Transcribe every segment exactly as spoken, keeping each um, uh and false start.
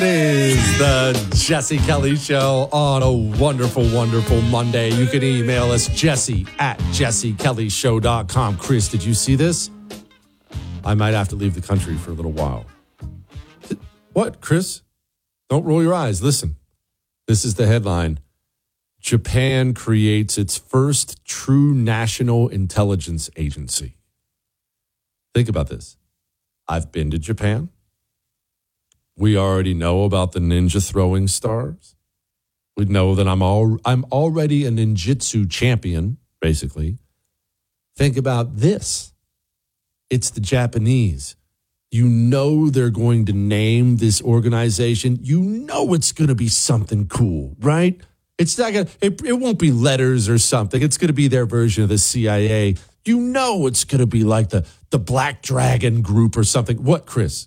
It is the Jesse Kelly Show on a wonderful, wonderful Monday. You can email us, Jesse at jesse kelly show dot com. Chris, did you see this? I might have to leave the country for a little while. What, Chris? Don't roll your eyes. Listen, this is the headline. Japan creates its first true national intelligence agency. Think about this. I've been to Japan. We already know about the ninja throwing stars. We know that I'm all I'm already a ninjutsu champion, basically. Think about this. It's the Japanese. You know they're going to name this organization. You know it's going to be something cool, right? It's not going to, it, it won't be letters or something. It's going to be their version of the C I A. You know it's going to be like the, the Black Dragon Group or something. What, Chris?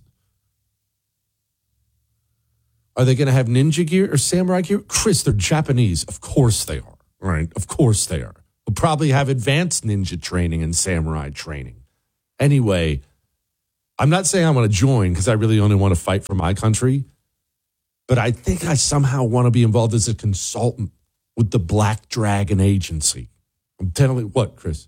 Are they going to have ninja gear or samurai gear? Chris, they're Japanese. Of course they are, right? Of course they are. They'll probably have advanced ninja training and samurai training. Anyway, I'm not saying I want to join because I really only want to fight for my country, but I think I somehow want to be involved as a consultant with the Black Dragon Agency. I'm telling you what, Chris?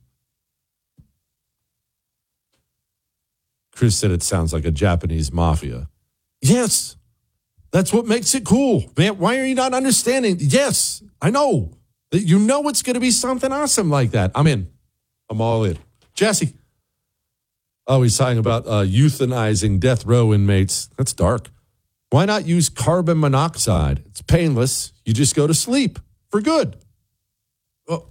Chris said it sounds like a Japanese mafia. Yes. That's what makes it cool. Man, why are you not understanding? Yes, I know. You know it's going to be something awesome like that. I'm in. I'm all in. Jesse. Oh, he's talking about uh, euthanizing death row inmates. That's dark. Why not use carbon monoxide? It's painless. You just go to sleep for good. Well,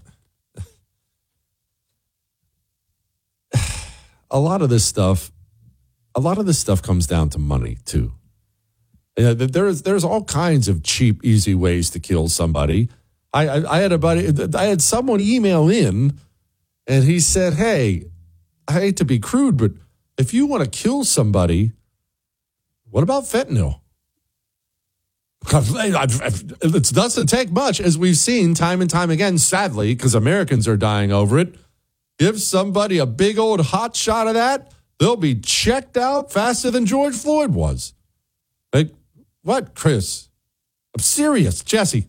a lot of this stuff, a lot of this stuff comes down to money, too. Yeah, there's there's all kinds of cheap, easy ways to kill somebody. I, I I had a buddy, I had someone email in, and he said, "Hey, I hate to be crude, but if you want to kill somebody, what about fentanyl?" It doesn't take much, as we've seen time and time again, sadly, because Americans are dying over it. Give somebody a big old hot shot of that, they'll be checked out faster than George Floyd was. Like, what, Chris? I'm serious, Jesse.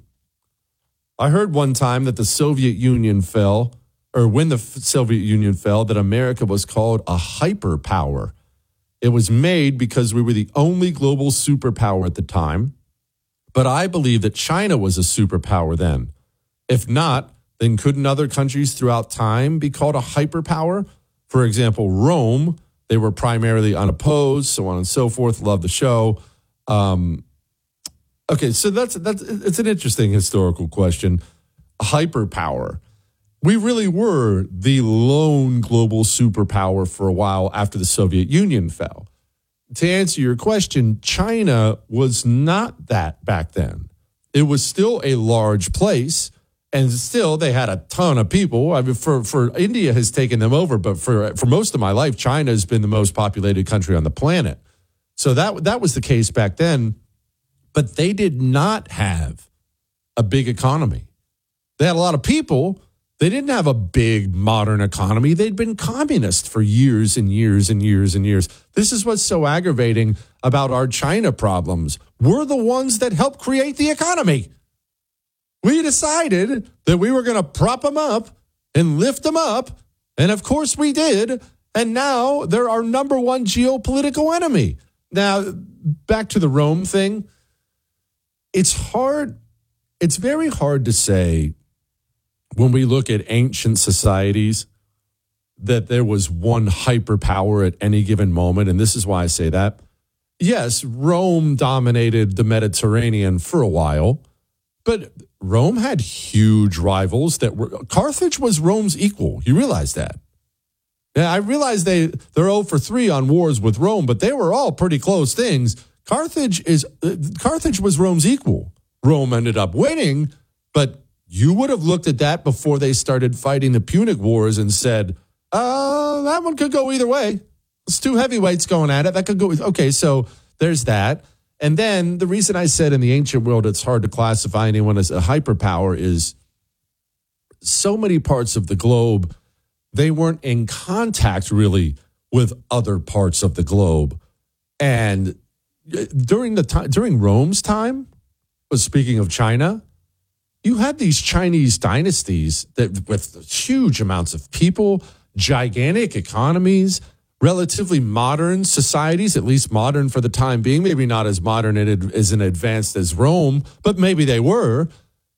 I heard one time that the Soviet Union fell, or when the Soviet Union fell, that America was called a hyperpower. It was made because we were the only global superpower at the time. But I believe that China was a superpower then. If not, then couldn't other countries throughout time be called a hyperpower? For example, Rome, they were primarily unopposed, so on and so forth. Love the show. Um, okay, so that's that's it's an interesting historical question. Hyperpower. We really were the lone global superpower for a while after the Soviet Union fell. To answer your question, China was not that back then. It was still a large place, and still they had a ton of people. I mean, for, for India has taken them over, but for for most of my life, China has been the most populated country on the planet. So that that was the case back then, but they did not have a big economy. They had a lot of people. They didn't have a big modern economy. They'd been communist for years and years and years and years. This is what's so aggravating about our China problems. We're the ones that helped create the economy. We decided that we were going to prop them up and lift them up, and of course we did, and now they're our number one geopolitical enemy. Now, back to the Rome thing. It's hard, it's very hard to say when we look at ancient societies that there was one hyperpower at any given moment, and this is why I say that. Yes, Rome dominated the Mediterranean for a while, but Rome had huge rivals that were, Carthage was Rome's equal. You realize that? Yeah, I realize they, they're oh for three on wars with Rome, but they were all pretty close things. Carthage is uh, Carthage was Rome's equal. Rome ended up winning, but you would have looked at that before they started fighting the Punic Wars and said, uh, that one could go either way. It's two heavyweights going at it. That could go. Okay, so there's that. And then the reason I said in the ancient world it's hard to classify anyone as a hyperpower is so many parts of the globe, they weren't in contact really with other parts of the globe. And during the time, during Rome's time, was speaking of China, you had these Chinese dynasties that with huge amounts of people, gigantic economies, relatively modern societies, at least modern for the time being, maybe not as modern and as advanced as Rome, but maybe they were.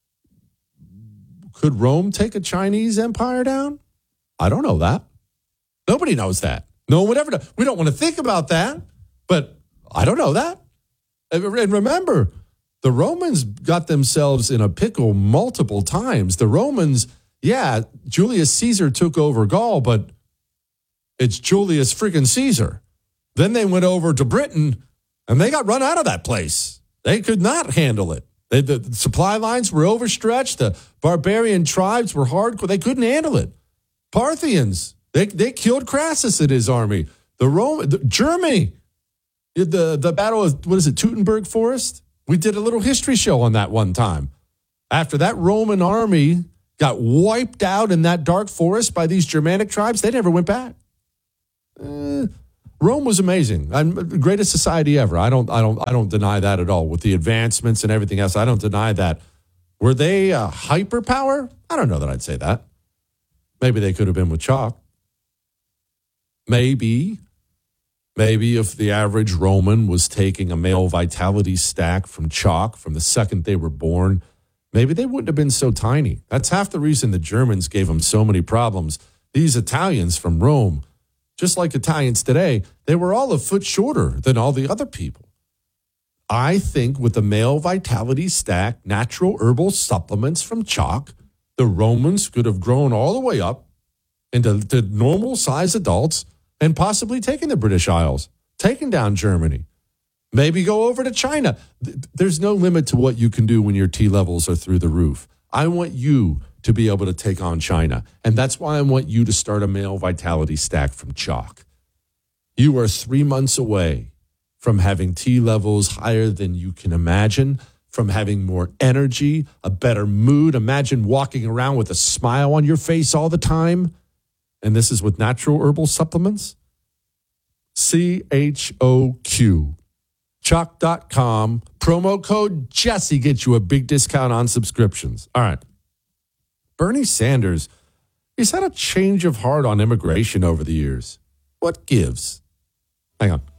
Could Rome take a Chinese empire down? I don't know that. Nobody knows that. No one would ever know. We don't want to think about that, but I don't know that. And remember, the Romans got themselves in a pickle multiple times. The Romans, yeah, Julius Caesar took over Gaul, but it's Julius freaking Caesar. Then they went over to Britain, and they got run out of that place. They could not handle it. They, the, the supply lines were overstretched. The barbarian tribes were hardcore. They couldn't handle it. Parthians, they they killed Crassus and his army. The Rome, the, Germany, the the battle of, what is it, Teutoburg Forest? We did a little history show on that one time. After that Roman army got wiped out in that dark forest by these Germanic tribes, they never went back. Uh, Rome was amazing. I'm the greatest society ever. I don't, I don't, I don't deny that at all. With the advancements and everything else, I don't deny that. Were they a hyperpower? I don't know that I'd say that. Maybe they could have been with chalk. Maybe. Maybe if the average Roman was taking a male vitality stack from chalk from the second they were born, maybe they wouldn't have been so tiny. That's half the reason the Germans gave them so many problems. These Italians from Rome, just like Italians today, they were all a foot shorter than all the other people. I think with the male vitality stack, natural herbal supplements from chalk, the Romans could have grown all the way up into to normal size adults and possibly taken the British Isles, taken down Germany, maybe go over to China. There's no limit to what you can do when your T levels are through the roof. I want you to be able to take on China. And that's why I want you to start a male vitality stack from chalk. You are three months away from having T levels higher than you can imagine, from having more energy, a better mood. Imagine walking around with a smile on your face all the time. And this is with natural herbal supplements. C H O Q. Chalk dot com. Promo code Jesse gets you a big discount on subscriptions. All right. Bernie Sanders, he's had a change of heart on immigration over the years. What gives? Hang on.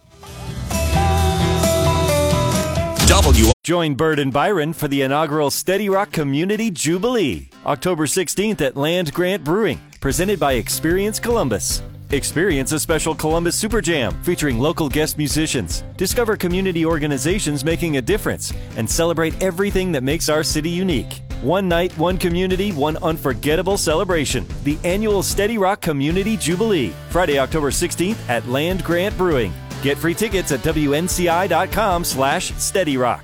W. Join Bird and Byron for the inaugural Steady Rock Community Jubilee, October sixteenth at Land Grant Brewing, presented by Experience Columbus. Experience a special Columbus Super Jam featuring local guest musicians. Discover community organizations making a difference and celebrate everything that makes our city unique. One night, one community, one unforgettable celebration. The annual Steady Rock Community Jubilee, Friday, October sixteenth at Land Grant Brewing. Get free tickets at W N C I dot com slash Steady Rock.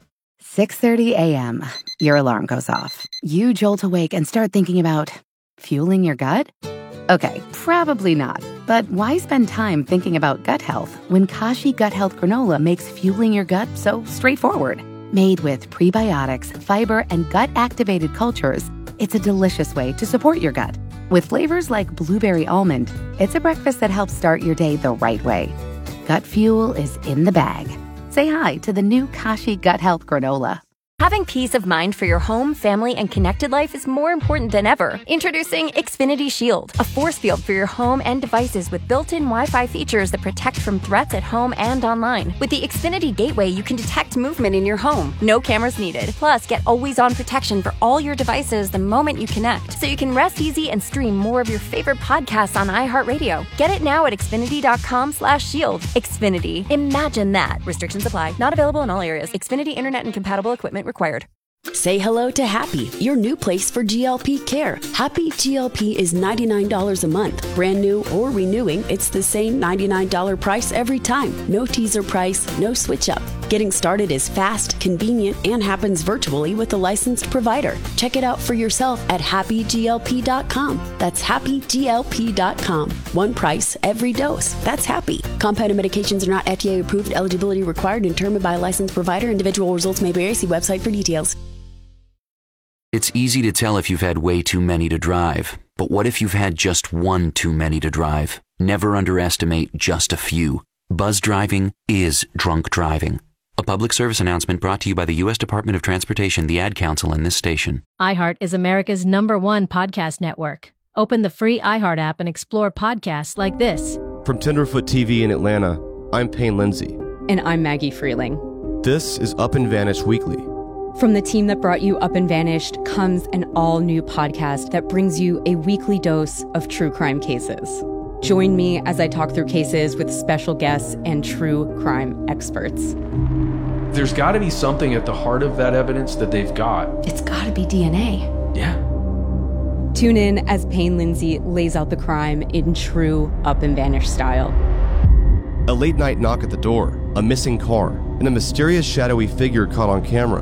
six thirty a.m. Your alarm goes off. You jolt awake and start thinking about fueling your gut? Okay, probably not. But why spend time thinking about gut health when Kashi Gut Health Granola makes fueling your gut so straightforward? Made with prebiotics, fiber, and gut-activated cultures, it's a delicious way to support your gut. With flavors like blueberry almond, it's a breakfast that helps start your day the right way. Gut fuel is in the bag. Say hi to the new Kashi Gut Health Granola. Having peace of mind for your home, family, and connected life is more important than ever. Introducing Xfinity Shield, a force field for your home and devices with built-in Wi-Fi features that protect from threats at home and online. With the Xfinity Gateway, you can detect movement in your home. No cameras needed. Plus, get always-on protection for all your devices the moment you connect, so you can rest easy and stream more of your favorite podcasts on iHeartRadio. Get it now at Xfinity.com slash shield. Xfinity. Imagine that. Restrictions apply. Not available in all areas. Xfinity Internet and compatible equipment required. Say hello to Happy, your new place for G L P care. Happy G L P is ninety-nine dollars a month. Brand new or renewing, it's the same ninety-nine dollars price every time. No teaser price, no switch up. Getting started is fast, convenient, and happens virtually with a licensed provider. Check it out for yourself at happy G L P dot com. That's happy G L P dot com. One price, every dose. That's Happy. Compounded medications are not F D A approved. Eligibility required and determined by a licensed provider. Individual results may vary. See website for details. It's easy to tell if you've had way too many to drive. But what if you've had just one too many to drive? Never underestimate just a few. Buzz driving is drunk driving. A public service announcement brought to you by the U S Department of Transportation, the Ad Council, and this station. iHeart is America's number one podcast network. Open the free iHeart app and explore podcasts like this. From Tenderfoot T V in Atlanta, I'm Payne Lindsay. And I'm Maggie Freeling. This is Up and Vanished Weekly. From the team that brought you Up and Vanished comes an all-new podcast that brings you a weekly dose of true crime cases. Join me as I talk through cases with special guests and true crime experts. There's got to be something at the heart of that evidence that they've got. It's got to be D N A. Yeah. Tune in as Payne Lindsay lays out the crime in true Up and Vanished style. A late-night knock at the door, a missing car, and a mysterious shadowy figure caught on camera.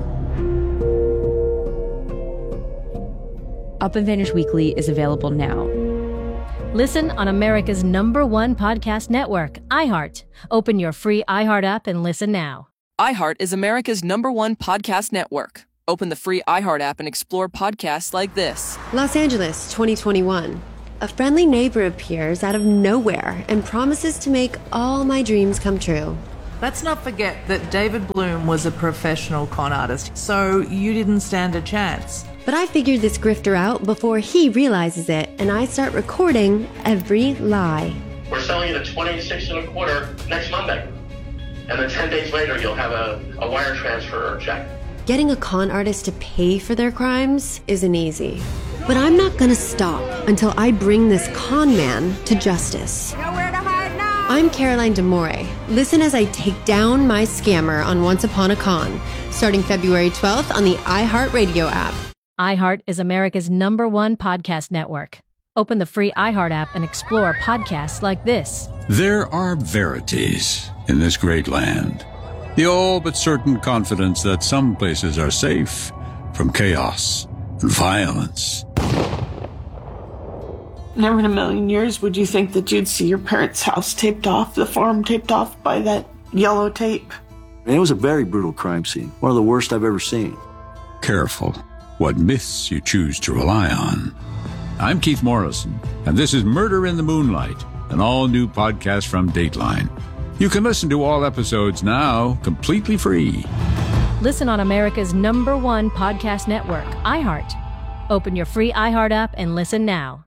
Up and Vanished Weekly is available now. Listen on America's number one podcast network, iHeart. Open your free iHeart app and listen now. iHeart is America's number one podcast network. Open the free iHeart app and explore podcasts like this. Los Angeles, twenty twenty-one. A friendly neighbor appears out of nowhere and promises to make all my dreams come true. Let's not forget that David Bloom was a professional con artist, so you didn't stand a chance. But I figured this grifter out before he realizes it, and I start recording every lie. We're selling it at twenty-six and a quarter next Monday. And then ten days later, you'll have a, a wire transfer or check. Getting a con artist to pay for their crimes isn't easy. But I'm not gonna stop until I bring this con man to justice. Nowhere to hide now! I'm Caroline D'Amore. Listen as I take down my scammer on Once Upon a Con, starting February twelfth on the iHeartRadio app. iHeart is America's number one podcast network. Open the free iHeart app and explore podcasts like this. There are verities in this great land. The all but certain confidence that some places are safe from chaos and violence. Never in a million years would you think that you'd see your parents' house taped off, the farm taped off by that yellow tape. It was a very brutal crime scene. One of the worst I've ever seen. Careful what myths you choose to rely on. I'm Keith Morrison, and this is Murder in the Moonlight, an all-new podcast from Dateline. You can listen to all episodes now completely free. Listen on America's number one podcast network, iHeart. Open your free iHeart app and listen now.